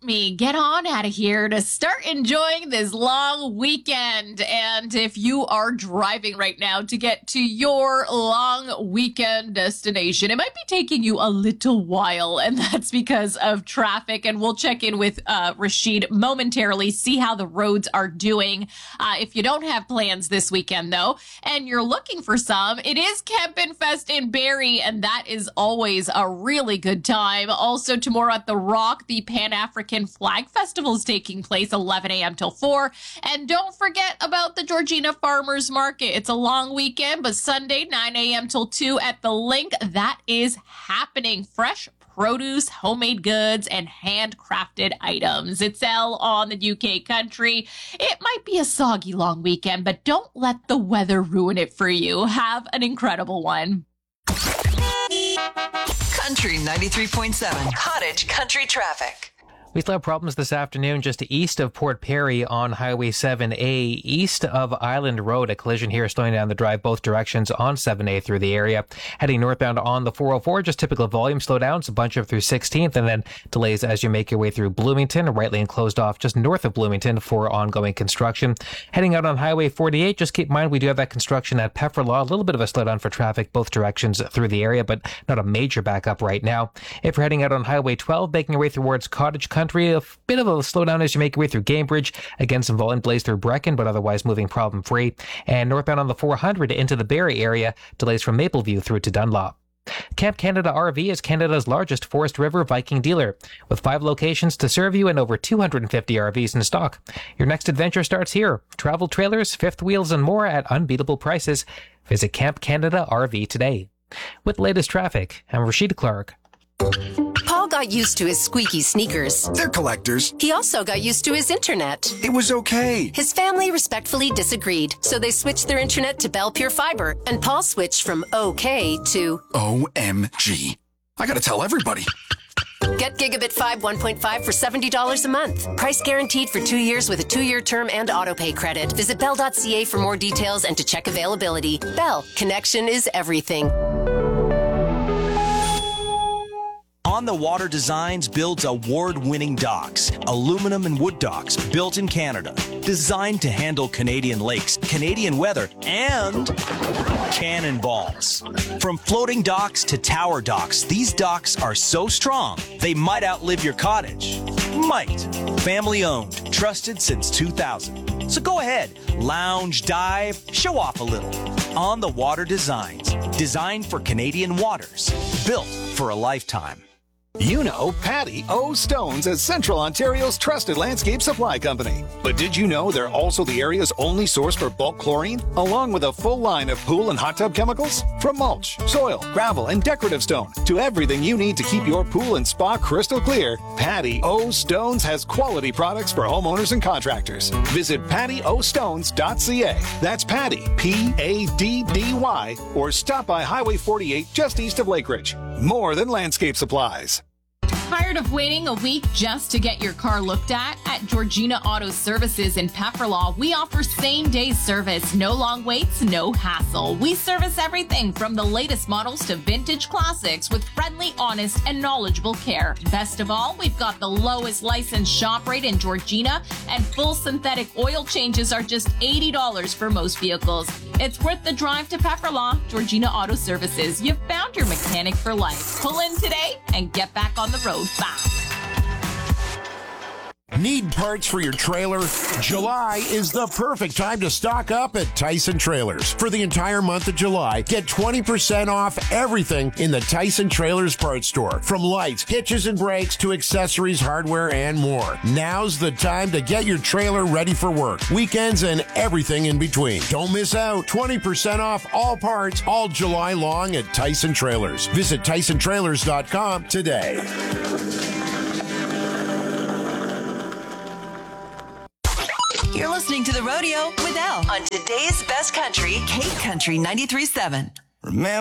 me get on out of here to start enjoying this long weekend. And if you are driving right now to get to your long weekend destination, it might be taking you a little while, and that's because of traffic. And we'll check in with Rashid momentarily, see how the roads are doing. If you don't have plans this weekend, though, and you're looking for some, it is Campin' Fest in Barrie, and that is always a really good time. Also, tomorrow at The Rock, the Pan-African Flag Festival is taking place 11 a.m. till 4. And don't forget about the Georgina Farmers Market. It's a long weekend, but Sunday, 9 a.m. till 2 at the Link, that is happening. Fresh produce, homemade goods, and handcrafted items. It's Elle on the UK Country. It might be a soggy long weekend, but don't let the weather ruin it for you. Have an incredible one. Country 93.7. Cottage Country Traffic. We still have problems this afternoon just east of Port Perry on Highway 7A, east of Island Road. A collision here slowing down the drive both directions on 7A through the area. Heading northbound on the 404, just typical volume slowdowns, a bunch of through 16th, and then delays as you make your way through Bloomington. Right lane closed off just north of Bloomington for ongoing construction. Heading out on Highway 48, just keep in mind we do have that construction at Pefferlaw. A little bit of a slowdown for traffic both directions through the area, but not a major backup right now. If you're heading out on Highway 12, making your way towards Cottage Country, a bit of a slowdown as you make your way through Cambridge. Again, some volume delays through Brecken, but otherwise moving problem-free. And northbound on the 400 into the Barrie area, delays from Mapleview through to Dunlop. Camp Canada RV is Canada's largest Forest River Viking dealer, with 5 locations to serve you and over 250 RVs in stock. Your next adventure starts here. Travel trailers, fifth wheels, and more at unbeatable prices. Visit Camp Canada RV today. With the latest traffic, I'm Rashid Clark. Paul got used to his squeaky sneakers. They're collectors. He also got used to his internet. It was okay. His family respectfully disagreed, so they switched their internet to Bell Pure Fiber, and Paul switched from okay to OMG. I gotta tell everybody. Get Gigabit 5 1.5 for $70 a month. Price guaranteed for 2 years with a 2-year term and autopay credit. Visit bell.ca for more details and to check availability. Bell, connection is everything. On the Water Designs builds award-winning docks, aluminum and wood docks built in Canada, designed to handle Canadian lakes, Canadian weather, and cannonballs. From floating docks to tower docks, these docks are so strong, they might outlive your cottage. Might. Family owned, trusted since 2000. So go ahead, lounge, dive, show off a little. On the Water Designs, designed for Canadian waters, built for a lifetime. You know Patty O. Stones as Central Ontario's trusted landscape supply company. But did you know they're also the area's only source for bulk chlorine, along with a full line of pool and hot tub chemicals? From mulch, soil, gravel, and decorative stone to everything you need to keep your pool and spa crystal clear, Patty O. Stones has quality products for homeowners and contractors. Visit pattyostones.ca. That's Patty, P-A-D-D-Y, or stop by Highway 48 just east of Lakeridge. More than landscape supplies. Tired of waiting a week just to get your car looked at? At Georgina Auto Services in Pefferlaw, we offer same-day service. No long waits, no hassle. We service everything from the latest models to vintage classics with friendly, honest, and knowledgeable care. Best of all, we've got the lowest licensed shop rate in Georgina, and full synthetic oil changes are just $80 for most vehicles. It's worth the drive to Pefferlaw. Georgina Auto Services. You've found your mechanic for life. Pull in today and get back on the road fast. Need parts for your trailer? July is the perfect time to stock up at Tyson Trailers. For the entire month of July, get 20% off everything in the Tyson Trailers parts store. From lights, hitches and brakes to accessories, hardware, and more. Now's the time to get your trailer ready for work, weekends, and everything in between. Don't miss out. 20% off all parts all July long at Tyson Trailers. Visit TysonTrailers.com today. You're listening to The Rodeo with Elle on today's best country, Cape Country 93.7. Remember